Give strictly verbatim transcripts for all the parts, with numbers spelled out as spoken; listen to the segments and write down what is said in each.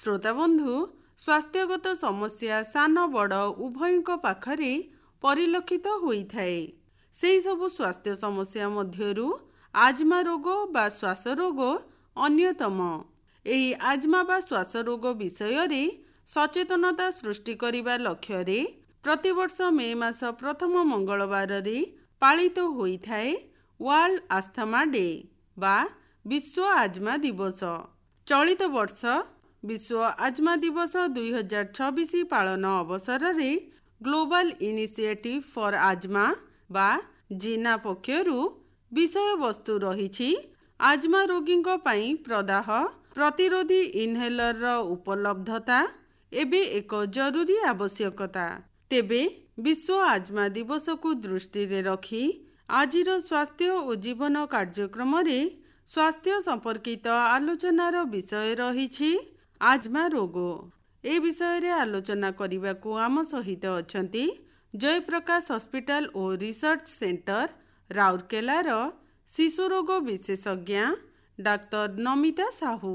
श्रोता बंधु स्वास्थ्यगत समस्या सान बड़ उभयଙ୍କ पाखरे परिलक्षित होइथाए। सेही सबु स्वास्थ्य समस्या मध्यरु आज्मा रोग बा श्वास रोग अन्यतम। एही आज्मा बा श्वास रोग विषय रे सचेतनता सृष्टि करिबा लक्ष्य रे प्रतिवर्ष मे मास प्रथम मंगलवार रे पालित होइथाए वर्ल्ड आस्थमा डे बा विश्व आज्मा दिवस। चलित वर्ष विश्व आज्मा दिवस दुई हजार छब्बीस पालन अवसर रे ग्लोबल इनिशिएटिव फॉर आज्मा बा जिना पक्षरु विषय वस्तु रहिछि आज्मा रोगींको पई प्रदाह प्रतिरोधी इनहेलर र उपलब्धता एबे एक जरूरी आवश्यकता। तेबे विश्व आज्मा दिवस को दृष्टि रे रखी आजिर स्वास्थ्य और जीवन कार्यक्रम रे स्वास्थ्य संपर्कित आलोचनार विषय रहिछि आज्मा रोग। ए विषय रे आलोचना करिबा को आम सहित अछंती जयप्रकाश हॉस्पिटल और रिसर्च सेंटर राउरकेलार शिशु रोग विशेषज्ञ डाक्टर नमिता साहू।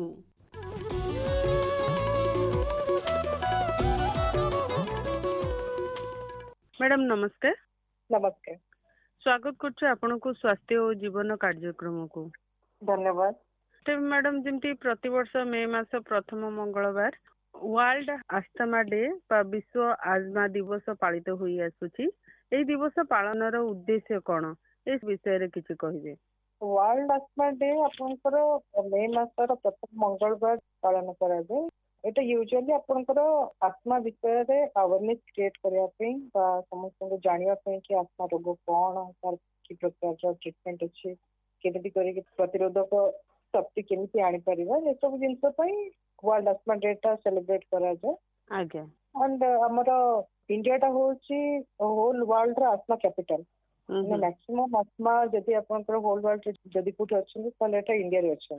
मैडम नमस्ते। नमस्ते, स्वागत करछु आपन को स्वास्थ्य और जीवन कार्यक्रम को। धन्यवाद। मैडम जमती प्रतिवर्ष मे मास प्रथम मंगलवार वर्ल्ड आस्थमा डे बा विश्व आज्मा दिवस पालित होई आसुची। एई दिवस पालनर उद्देश्य कोन इस विषय रे किछि कहिबे? वर्ल्ड आस्थमा डे आपनकर मे मासर प्रथम मंगलवार पालन करा जाय। एटा यूजुअली आपनकर आस्थमा विषय रे अवेयरनेस क्रिएट करिया पे बा समस्त को जानिया पे कि आस्थमा रोग कोन तार कि प्रकार ट्रीटमेंट अछि केमिति करी प्रतिरोधक शक्ति केमिति आनी परिबा ए सब जिंस पई वर्ल्ड आस्थमा डे टा सेलिब्रेट करा जाय। आज्ञा एंड हमर इंडिया टा होची होल वर्ल्ड रा आस्थमा कैपिटल। मैक्सिमम आस्थमा जदि आपनकर होल वर्ल्ड जदि कुछ अछि ताले एटा इंडिया रे अछि।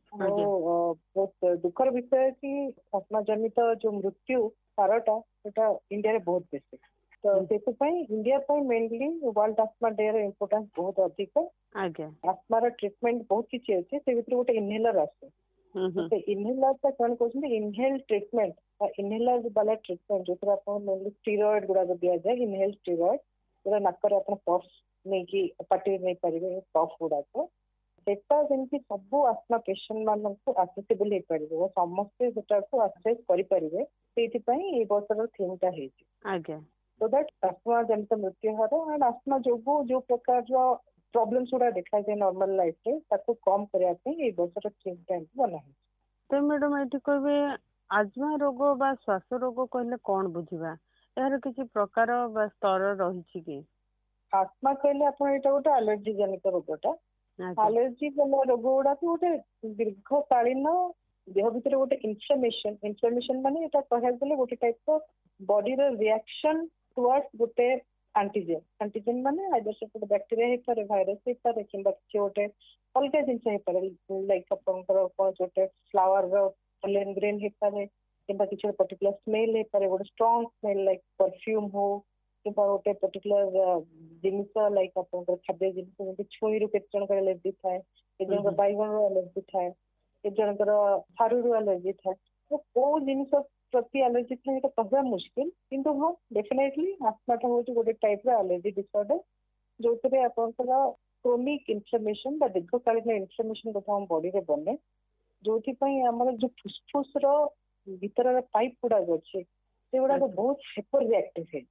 बहुत दुखर विषय कि आस्थमा जनित जो मृत्यु हारटा एटा इंडिया रे बहुत बेसी। तो सेतु पई इंडिया पई मेनली वर्ल्ड आस्थमा डे रे इंपोर्टेंस बहुत अधिक। आज्ञा आस्थमा रा ट्रीटमेंट बहुत किछि अछि से भितर गोटे इनहेलर आसे। तो इनहेलर ता कोन कहउछन इनहेल ट्रीटमेंट इनहेलर वाला ट्रीटमेंट जोरा अपन मेनली स्टेरॉइड गुडा दिया जाय। इनहेल स्टेरॉइड जोरा नाकर अपन पफ्स नै कि पार्टी नै परिबे पफ गुडा को सेटा जेंति सब आस्थमा पेशेंट मानन को एक्सेसिबल हे परिबे समस्त सेटा को एक्सेस करि परिबे सेति पई ए वर्षर थीम ता हेछि। आज्ञा so that आस्थमा जनित मृत्यु हार एंड आस्थमा जोगु जो प्रकार जो प्रॉब्लम्स गुडा देखा जाय नॉर्मल लाइफ रे ताको कम करिया पे ए वर्षर थीम ता बना है। तो मैडम एठी कहबे आज्मा रोग बा श्वास रोग कहले कोन बुझिबा यार किछि प्रकार बा स्तर रहिछि कि? आस्थमा कहले अपन एटा गोटे एलर्जी जनित रोगटा। एलर्जी वाला रोग गुडा तो गोटे दीर्घकालीन देह भितर गोटे इन्फ्लेमेशन इन्फ्लेमेशन माने एटा कहै गले गोटे टाइप ऑफ बॉडी रे रिएक्शन टुवर्ड्स गोटे एंटीजन। एंटीजन माने आइदर से बैक्टीरिया हे पारे वायरस हे पारे किंबा किछि गोटे अलगा जिंस हे पारे लाइक आपनकर कोन गोटे फ्लावर रो पोलन ग्रेन हे पारे किंबा किछि पर्टिकुलर स्मेल हे पारे गोटे स्ट्रांग स्मेल लाइक परफ्यूम हो किंबा गोटे पर्टिकुलर जिनिस लाइक आपनकर खाद्य जिनिस जेंति छुई रु केते जन एलर्जी थाए ए जन बाइगन रो एलर्जी थाए ए जन कर सारू रो एलर्जी थाए। तो को जिनिस प्रति एलर्जी थाए एटा कहबा मुश्किल किंतु हां डेफिनेटली आस्थमा टा होची गोटे टाइप रो एलर्जी डिसऑर्डर जोतरे आपनकर क्रोनिक इन्फ्लेमेशन बा दीर्घकालीन इन्फ्लेमेशन को हम बॉडी रे बने जोथि पई हमर जो फुसफुस रो भीतर रे पाइप गुडा अछि से गुडा बहुत हाइपर रिएक्टिव है।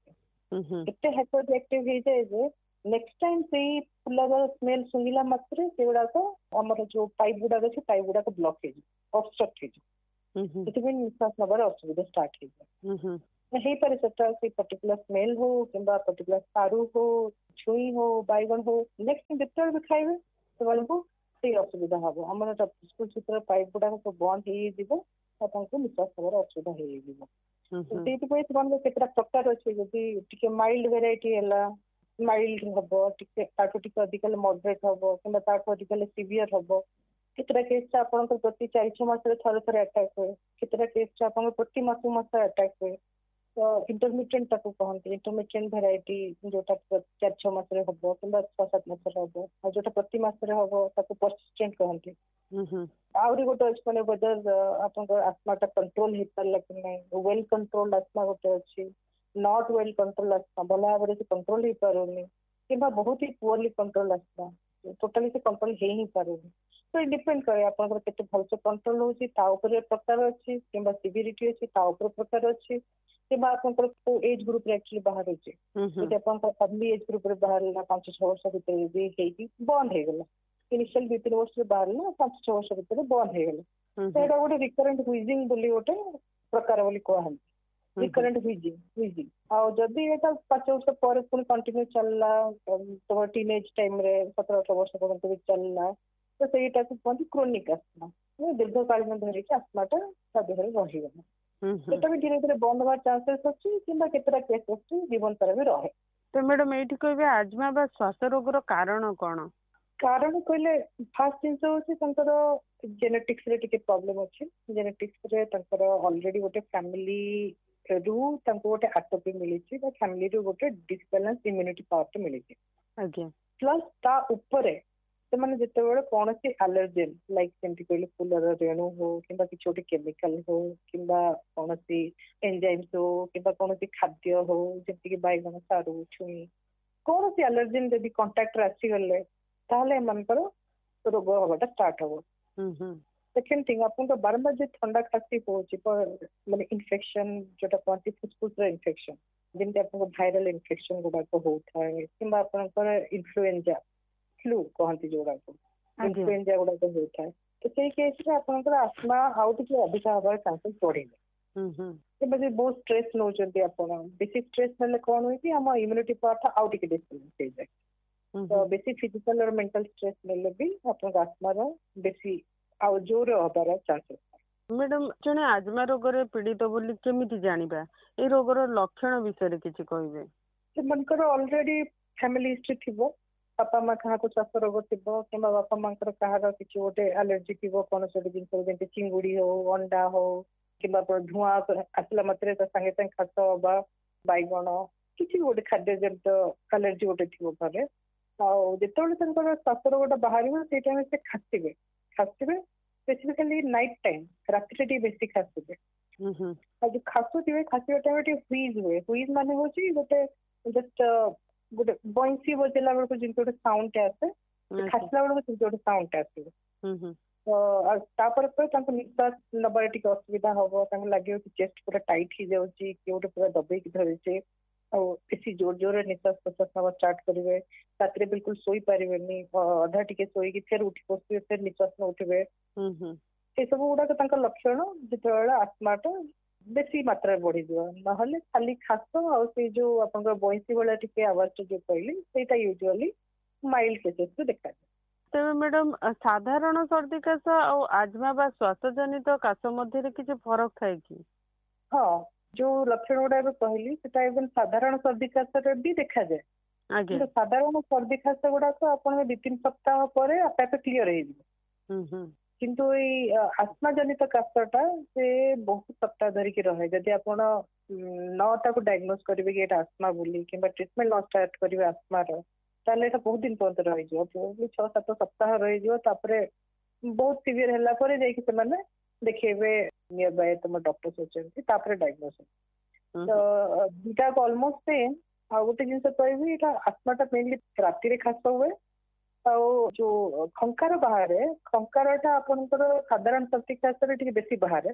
एते हाइपर रिएक्टिव है जे जे नेक्स्ट टाइम से फुलार स्मेल सुंगिला मात्रे से गुडा को हमर जो पाइप गुडा अछि पाइप गुडा को ब्लॉक है ऑब्स्ट्रक्ट है सेति में निश्वास नबर असुविधा स्टार्ट है। हे पारे सेटा से पर्टिकुलर स्मेल हो किंबा पर्टिकुलर सारू हो छुई हो बाइगन हो नेक्स्ट जेतर भी खाइबे से वाला से असुविधा हबो। हमर फुसफुस चित्र पाइप गुडा को बंद हे दिबो आपनको निश्वास नबर असुविधा हे दिबो। तो सेति पई कोन केतरा प्रकार अछि जदि टिके माइल्ड वेराइटी हला माइल्ड हबो टिके ताको टिके अधिक मॉडरेट हबो किंबा ताको अधिक सीवियर हबो। कितरा केस आपन प्रति चार छह मास रे थरे थरे अटैक होय कितरा केस आपन प्रति मास मास अटैक होय इंटरमिटेंट ताको कहते इंटरमिटेंट भेराइटी जोटा चार छह मास रे हबो किंबा छह सात मास रे हबो आ जोटा प्रति मास रे हबो ताको परसिस्टेंट कहते आउरी गोटे अछि माने वेदर आपन आत्मा टा कंट्रोल हे परला कि नै वेल कंट्रोल्ड आत्मा गोटे अछि नॉट वेल कंट्रोल आत्मा भला भाबरे से कंट्रोल हे पारोनी किंबा बहुत ही पुअरली कंट्रोल आत्मा टोटली से कंट्रोल हे ही पारोनी तो डिपेंड करे आपन केते भलसे कंट्रोल होची ता ऊपर प्रकार अछि किंबा सिविरिटी अछि ता ऊपर प्रकार अछि किंबा आपन को एज ग्रुप रे एक्चुअली बाहर अछि जे आपन को फैमिली एज ग्रुप रे बाहर ला पाँच छह वर्ष भीतर भी हेकी बंद हे गेला इनिशियल दो तीन वर्ष रे बाहर ला पाँच छह वर्ष भीतर बंद हे गेला तो एटा गोटे रिकरेंट व्हीजिंग बोली गोटे प्रकार बोली कहन रिकरेंट व्हीजिंग व्हीजिंग आ जदी एटा पाँच वर्ष पर पुनी कंटिन्यू चलला तो टीनेज टाइम रे सत्रह अठारह वर्ष पर्यंत भी चलला तो सेटा को कहते क्रोनिक आस्थमा दीर्घकालीन धरि के आस्थमाटा ता देहरे रहि गला सेटा भी धीरे धीरे बंद होवार चांसेस अछि किंबा केतरा केस अछि जीवन सारा भी रहे। तो मैडम एठी कहबे आजमा बा श्वास रोगर कारण कोन कारण कहले फास्ट जिंस होछि तंकर जेनेटिक्स रे टिके प्रॉब्लम अछि जेनेटिक्स रे तंकर ऑलरेडी गोटे फैमिली रु तंको गोटे एटोपी मिली छि बा फैमिली रु गोटे डिसबैलेंस इम्यूनिटी पावर मिली छि आज्ञा प्लस ता ऊपर से माने जते बेले कोनसी एलर्जेन लाइक जेंति कहले फुलर रेणु हो किंबा कि छोटे केमिकल हो किंबा कोनसी एंजाइम्स हो किंबा कोनसी खाद्य हो जेंति कि बाइगण सारू छुई कोनसी एलर्जेन जदी कांटेक्ट रे आसी गले ताहले मन करो रोग होबाटा स्टार्ट हो सेकेंड थिंग अपन तो बारंबार जे ठंडा खांसी होची पर माने इन्फेक्शन जोटा कहती फुसफुस रे इन्फेक्शन जेंति अपन वायरल इन्फेक्शन गुडा को होता है किंबा अपन इन्फ्लुएंजा फ्लू कहती जोड़ा को इन्फ्लुएंजा गुडा को होता है तो सेही केस रे अपन आत्मा आउट के अधिक हबार चांसेस बढ़े किंबा जे बहुत स्ट्रेस नो जदी अपन बेसी स्ट्रेस नले कोन होई कि हम इम्यूनिटी पावर आउट के डिस्टर्ब हो जाए तो बेसी फिजिकल और मेंटल स्ट्रेस नले भी अपन आत्मा रो बेसी आउ जोर हबार चांसेस। मैडम जने आजमा रोग रे पीड़ित बोली केमिति जानिबा ए रोग रो लक्षण विषय रे किछि कहबे से मनकर ऑलरेडी फैमिली हिस्ट्री थिबो बापा माँ क्या श्वास रोग थी कि बापा माँ क्या किसी गोटे एलर्जी थी कौन गोटे जिन चिंगुड़ी हो अंडा हो कि धूआ आसला मात्रे सागे सागे खास हवा बैगण किसी गोटे खाद्य जनित एलर्जी गोटे थी घरे आते श्वास रोगटा बाहर से टाइम से खासवे खासवे स्पेसिफिकली नाइट टाइम राति बेसी खासवे जो खासुवे खासवा टाइम हुईज हुए हुईज मान हूँ गोटे जस्ट गोटे बंसी बजेला बेलू जिन गोटे साउंड आसे खासला बेलू जिन गोटे साउंड आसो तो निश्वास नबार टी असुविधा हम लगे कि चेस्ट पूरा टाइट हो जाऊँगी कि गोटे पूरा दबेक धरीचे बेसी जोर जोर निश्वास प्रश्वास नवा स्टार्ट करेंगे रात बिल्कुल सोई पारे अधा टी शोक फिर उठी बसवे फिर निश्वास न उठे ये सब गुड़ाक लक्षण जो आत्माटा बेसी मात्रा बढ़ी ना खाली खास से जो आप बंसी भाया टी आवाज जो कहली सेटा यूजुअली माइल्ड केसेस रे देखा तेज मैडम साधारण सर्दी काश और आजमा बा श्वास जनित काश मध्य किसी फरक थाए कि हाँ जो लक्षण गुड़ा कहली सेटा इवन साधारण सर्दी काश भी देखा जाए साधारण सर्दी खास गुड़ाक आप दु तीन सप्ताह पर आपे आपे क्लीयर हो किंतु ये आस्मा जनित काशटा से बहुत सप्ताह धरिकी रहे जदि आप नटा को डायग्नोज करेंगे कि आस्मा बोली कि ट्रिटमेंट न स्टार्ट करेंगे आस्मार ताले बहुत दिन पर्यंत रही छह सात सप्ताह रही बहुत सीवियर है देखेबे नियर बाय तुम डॉक्टर अच्छे डायग्नोज तो दुटा ऑलमोस्ट सेम आ गोटे जिन कहबी आस्माटा मेनली राति खास हुए जो खंकार बाहर खंकारटा आपनकर साधारण सर्दी खास बेसी बाहर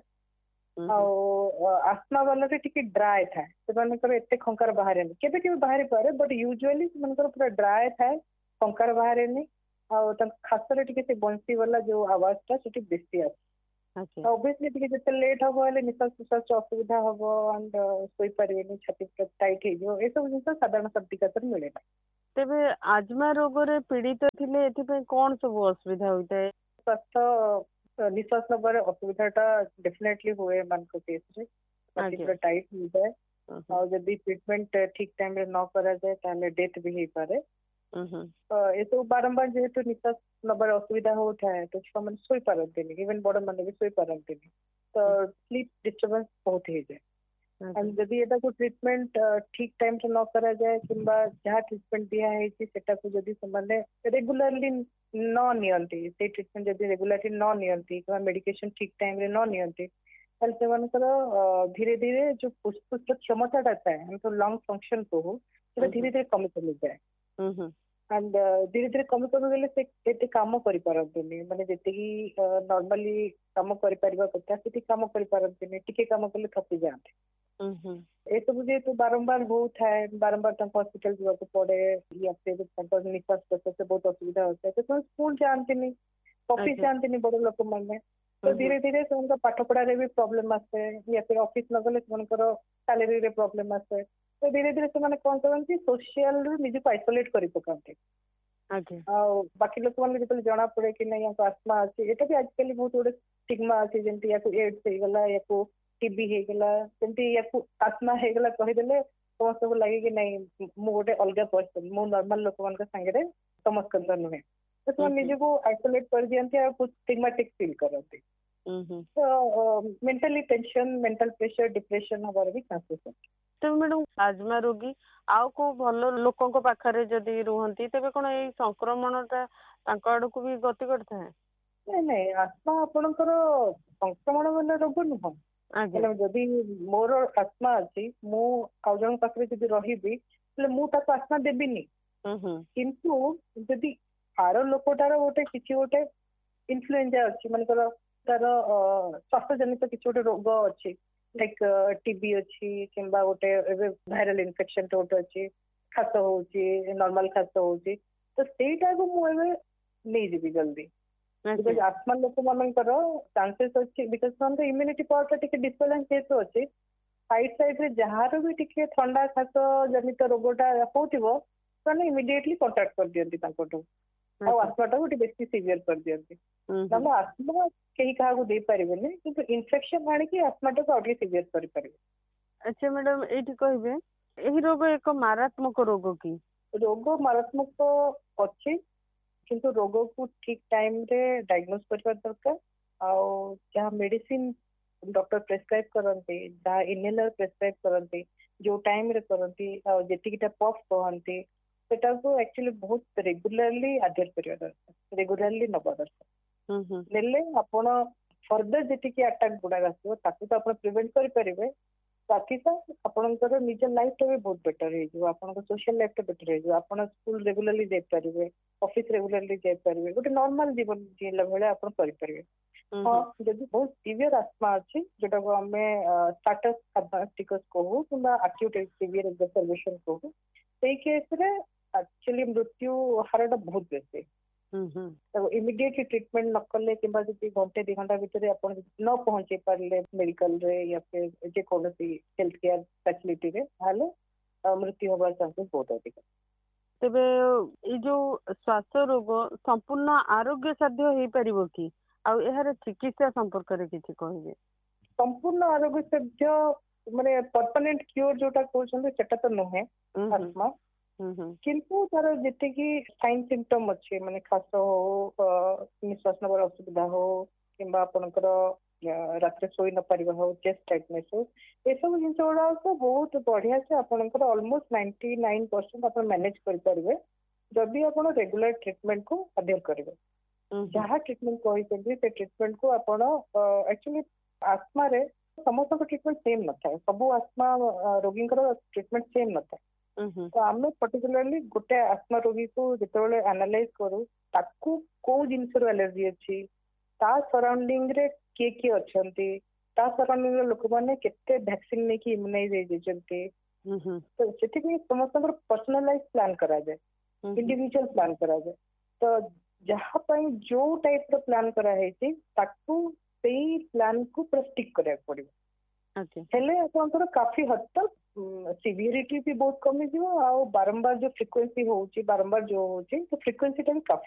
आस्मा वाला टिके ड्राए थाए से एत खंकार बाहर केबे केबे बाहरी पारे बट यूजुअली पूरा ड्राए थाए खंकार बाहर खास टे बंसी वाला जो आवाजटा से बेसी आसे ऑब्वियसली टिके जते लेट हम निश्वास प्रश्वास असुविधा हम एंड सोई पारे छाती टाइट हो सब जिन साधारण सर्दी खास मिले ना तेबे आजमा रोग रे पीड़ित थिले एथिपे कोन सब असुविधा होता है स्वास्थ्य निश्वास नबार असुविधाटा डेफिनेटली हुए मान को केस रे पूरा टाइट हो जाए और जब ट्रीटमेंट ठीक टाइम रे न करा जाए ताले डेथ भी हो पारे ये तो बारंबार जेहेतु निश्वास नबार असुविधा होता है तो छुआ मैंने सोई पारती इवन बड़ मैंने भी सोई पारती तो स्लीप डिस्टर्बेंस बहुत हो जाए एंड जदि एटा को ट्रीटमेंट ठीक टाइम रे न करा जाए किंबा जहाँ ट्रीटमेंट दिया है सेटा को जदि समाने रेगुलरली न नियंती से ट्रीटमेंट जदि रेगुलरली न नियंती किंबा मेडिकेशन ठीक टाइम रे न नियंती ताल से मानकर धीरे धीरे जो फुसफुस क्षमताटा थाए हम तो लंग फंक्शन को धीरे धीरे कमी कमी जाए एंड धीरे धीरे कमी कमी गले से एते काम करि पारंतनी माने जते कि नॉर्मली काम करि परिबा कथा सेति काम करि पारंतनी टिके काम कले थपि जाते ए सब जे तो बारंबार हो थाए बारंबार तक हॉस्पिटल जीवा को पड़े या फिर तंकर निश्वास प्रश्वास से बहुत असुविधा होता है तो स्कूल जानते ऑफिस जानते बड़ लोक मैंने तो धीरे धीरे से पाठ पढ़ारे भी प्रॉब्लम आसे या फिर ऑफिस न गले सैलरी रे प्रॉब्लम आसे तो धीरे धीरे से माने कोन करंती सोशल निज को आइसोलेट करि पकांते बाकी लोक मान जो जना पड़े कि नहीं आस्थमा अच्छे ये भी आजकल बहुत गोटे स्टिग्मा अच्छे जमी या एड्स हो गला या टीबी हो गला सेमती या आस्थमा हो गला कहीदेले समस्त को लगे कि नहीं मु गोटे अलग पर्सन मु नॉर्मल लोक मान संगे समस्त नुहे तो से निज को आइसोलेट कर दियंती कुछ स्टिग्मेटिक फील करते तो mentally tension mental pressure depression हबार भी चांसेस है। तो मैडम आजमा रोगी आउ को भल लोकों पाखरे जदि रुहंती तेबे कोन ए संक्रमणटा तांको आडकु भी गति करता है नहीं नहीं आस्थमा आपनकर संक्रमण वाला रोग नुह जदि मोर आस्थमा अच्छी मु आउ जन पाखरे जदि रहिबी तले मु ताको आस्थमा देबिनी किंतु जदि आर लोकटार गोटे किछि गोटे इन्फ्लुएंजा अच्छी मानकर तार स्वास्थ्य जनित किछि गोटे रोग अच्छी लाइक टीबी अच्छी किंबा गोटे वायरल इन्फेक्शन गोटे अच्छी खास होची नॉर्मल खास होची तो सेटा को मु एबे नहीं जीबी जल्दी बिकॉज आस्थमा लोक मानकर चांसेस अच्छी बिकॉज हम इम्यूनिटी पावर टा टिके डिसबैलेंस जेतो अच्छी साइड साइड रे जहार भी टिके ठंडा खास जनित रोगटा होतिबो ताने इमीडिएटली कांटेक्ट कर दियंती तांकोटो और आस्थमाटा को बेसी सीवियर कर दियंती तमे आस्थमा कहीं क्या दे पारे किंतु इन्फेक्शन आने की आस्थमाटा को आगे सीवियर कर पारे। अच्छा मैडम एठी कहबे एही रोग एक मारात्मक रोग की रोग मारात्मक अच्छी किंतु रोग को ठीक टाइम रे डायग्नोज करबा दरकार और जहाँ मेडिसिन डॉक्टर प्रेस्क्राइब करते जहाँ इनहेलर प्रेस्क्राइब करते जो टाइम रे करती और जेतिकिटा पफ कहते सेटा को एक्चुअली बहुत रेगुलरली आधेर करिया दरकार रेगुलरली नबा दरकार नेले आपण फर्दर जेतिकी अटैक गुडा आसो ताकू तो आपण प्रिवेंट करि परिबे बाकी का आपनकर निज लाइफ तो भी बहुत बेटर है जो आपन सोशल लाइफ तो बेटर है जो आपन स्कूल रेगुलरली जाय परिबे ऑफिस रेगुलरली जाय परिबे गोटे नॉर्मल जीवन जीला बेले आपन करि परिबे हां जदि बहुत सीवियर आस्थमा अछि जेटा को हमें स्टाटस एडवांस्टिकस कहू किंबा एक्यूट सीवियर एक्सरबेशन कहू सेही केस रे एक्चुअली मृत्यु हारटा बहुत बेसी तो इमिडिएटली ट्रीटमेंट न कले कि घंटे दि घंटा भितर आप न पहुंचे पारे मेडिकल रे या फिर जेकोसी हेल्थ केयर फैसिलिटी रे हाले मृत्यु होबार चांसेस बहुत अधिक। तेबे ए जो श्वास रोग संपूर्ण आरोग्य साध्य हो परिबो कि आ एहार चिकित्सा संपर्क रे किछि कहबे? संपूर्ण आरोग्य साध्य माने परमानेंट क्योर जोटा कहउछन सेटा तो नहे आत्मा किंतु तार जेते कि साइन सिम्पटम अच्छे माने खास हो निश्वास नबर असुविधा हो किंबा आपनकर रात्रे सोई न परिबा हो चेस्ट टाइटनेस हो ए सब जिंस गुड़ा को बहुत बढ़िया से आपनकर ऑलमोस्ट नाइंटी नाइन परसेंट अपन मैनेज कर परिबे जदि आपण रेगुलर ट्रीटमेंट को अध्ययन करिवे जहाँ ट्रीटमेंट कहि से ट्रीटमेंट को आपण एक्चुअली आस्थमा रे समस्त ट्रीटमेंट सेम न था सब आस्थमा रोगी ट्रीटमेंट सेम न था तो आम पर्टिकुलरली गोटे आस्थमा रोगी को जिते एनालाइज करू ताकू को जिनस एलर्जी अच्छी ता सराउंडिंग रे किए किए अच्छी ता सराउंडिंग रे लोक माने केते वैक्सीन नेकी इम्यूनाइज हो जंती तो सेठी समस्त पर्सनलाइज प्लान करा जाए इंडिविजुअल प्लान करा जाए तो जहाँ पई जो टाइप रो प्लान करा है ताकू सेही प्लान को पूरा स्टिक करा पड़िबो हेले आपनकर काफी हद तक सिवियरिटी भी बहुत कमी जीव आ बारंबार जो फ्रिक्वेंसी होची बारंबार जो होची तो फ्रिक्वेंसी टा भी काफी